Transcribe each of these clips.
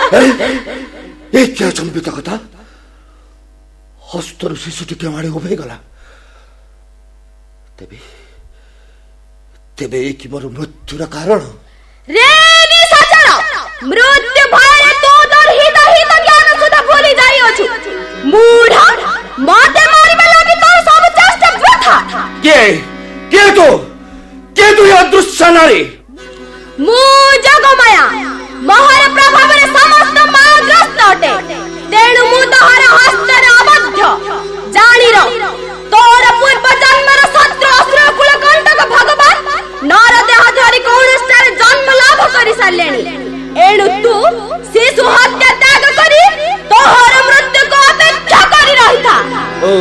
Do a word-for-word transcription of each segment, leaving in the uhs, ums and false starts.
ଏ କି ଅଚମ୍ବିତ କଥା। ହସ୍ତରୁ ଶିଶୁଟି କେଉଁ ଆଡ଼େ ଉଭେଇ ଗଲା। ତେବେ ତେବେ ଏ କି ମୋର ମୃତ୍ୟୁର କାରଣ? ରେ ନିଶାଚର, ମୃତ୍ୟୁ ଭୟରେ ତୁ ଦର୍ହିତ ହିତ ଜ୍ଞାନ ସୁଧା ଭୁଲି ଯାଇଅଛୁ। ମୂଢ଼, ମତେ ମାରିବା ଲାଗି ତୋର ସବୁ ଚେଷ୍ଟା ବୃଥା। କିଏ କିଏ ତୁ କିଏ ତୁ ଏ ଅଦୃଶ୍ୟ ନାରୀ? ମୁଁ ଜଗମାୟା, ମୋହର ପ୍ରଭାବରେ ସମସ୍ତ ମାୟାଗ୍ରସ୍ତ ଅଟେ। ତେଣୁ ମୁଁ ତୋହର ହସ୍ତରେ ଅବଧ୍ୟ। ଜାଣିର, ତୋର ପୂର୍ବ ଜନ୍ମର ଶତ୍ରୁ ଅସୁର କୁଳ କଣ୍ଟକ ଭଗବାନ ନର ଦେହ ଧରି କୌଣସିଠାରେ ଜନ୍ମ ଲାଭ କରି ସାରିଲେଣି। ଏଣୁ ତୁ ଶିଶୁ ହତ୍ୟା ତ୍ୟାଗ କରି ତୋହର ମୃତ୍ୟୁକୁ ଅପେକ୍ଷା କରି ରହିଥା। ଓ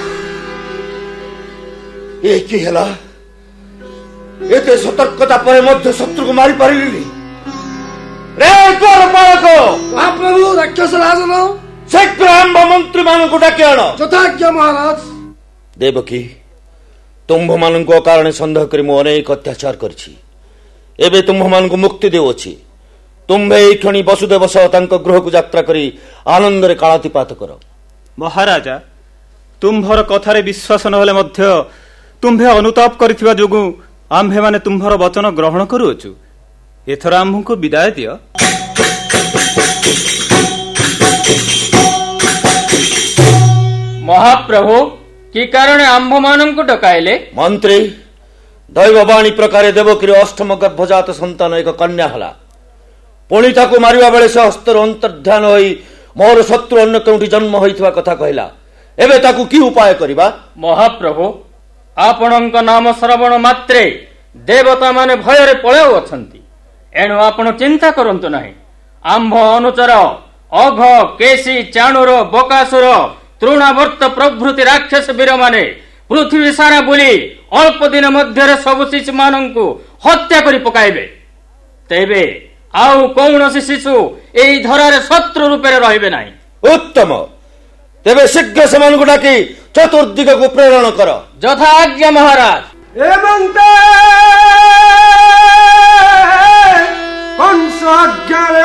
ଏ କି ହେଲା? ଏତେ ସତର୍କତା ପରେ ମଧ୍ୟ ଶତ୍ରୁକୁ ମାରି ପାରିଲିନି। ରେ ଦ୍ୱାରପାଳକ, ମହାପ୍ରଭୁ, ରାକ୍ଷସ ରାଜନ, ଶୀଘ୍ର ଆମ୍ଭ ମନ୍ତ୍ରୀ ମାନଙ୍କୁ ଡାକି ଆଣ। ଯଥାଜ୍ଞା ମହାରାଜ। ଦେବକୀ, ତୁମ୍ଭମାନଙ୍କୁ ଅକାରଣେ ସନ୍ଦେହ କରି ମୁଁ ଅନେକ ଅତ୍ୟାଚାର କରିଛି। ଏବେ ତୁମ୍ଭମାନଙ୍କୁ ମୁକ୍ତି ଦେଉଅଛି। ତୁମ୍ଭେ ଏହି କ୍ଷଣି ବସୁଦେବ ସହ ତାଙ୍କ ଗୃହକୁ ଯାତ୍ରା କରି ଆନନ୍ଦରେ କାଳାତିପାତ କର। ମହାରାଜା, ତୁମ୍ଭର କଥାରେ ବିଶ୍ୱାସ ନହେଲେ ମଧ୍ୟ ତୁମ୍ଭେ ଅନୁତାପ କରିଥିବା ଯୋଗୁଁ ଆମ୍ଭେମାନେ ତୁମ୍ଭର ବଚନ ଗ୍ରହଣ କରୁଅଛୁ। ଏଥର ଆମ୍ଭଙ୍କୁ ବିଦାୟ ଦିଅ। ମହାପ୍ରଭୁ, କି କାରଣେ ଆମ୍ଭମାନଙ୍କୁ ଡକାଇଲେ? ମନ୍ତ୍ରୀ, ଦୈବବାଣୀ ପ୍ରକାରେ ଦେବକୀର ଅଷ୍ଟମ ଗର୍ଭଜାତ ସନ୍ତାନ ଏକ କନ୍ୟା ହେଲା। ପୁଣି ତାକୁ ମାରିବା ବେଳେ ସେ ହସ୍ତରୁ ଅନ୍ତର୍ଧ୍ୟାନ ହୋଇ ମୋର ଶତ୍ରୁ ଅନ୍ୟ କେଉଁଠି ଜନ୍ମ ହୋଇଥିବା କଥା କହିଲା। ଏବେ ତାକୁ କି ଉପାୟ କରିବା? ମହାପ୍ରଭୁ, ଆପଣଙ୍କ ନାମ ଶ୍ରବଣ ମାତ୍ରେ ଦେବତା ମାନେ ଭୟରେ ପଳାଉଅଛନ୍ତି। ଏଣୁ ଆପଣ ଚିନ୍ତା କରନ୍ତୁ ନାହିଁ। ଆମ୍ଭ ଅନୁଚର ଅଘ, କେଶୀ, ଚାଣୁର, ବକାସୁର, ତୃଣାବର୍ତ୍ତ ପ୍ରଭୃତି ରାକ୍ଷସ ବୀରମାନେ ପୃଥିବୀ ସାରା ବୁଲି ଅଳ୍ପ ଦିନ ମଧ୍ୟରେ ସବୁ ଶିଶୁମାନଙ୍କୁ ହତ୍ୟା କରି ପକାଇବେ। ତେବେ ଆଉ କୌଣସି ଶିଶୁ ଏହି ଧରାରେ ଶତ୍ରୁ ରୂପରେ ରହିବେ ନାହିଁ। ଉତ୍ତମ, ତେବେ ଶୀଘ୍ର ସେମାନଙ୍କୁ ଡାକି ଚତୁର୍ଦିଗକୁ ପ୍ରେରଣ କର। ଯଥା ଆଜ୍ଞା ମହାରାଜ। ଏମନ୍ତେ କଂସ ଆଜ୍ଞାରେ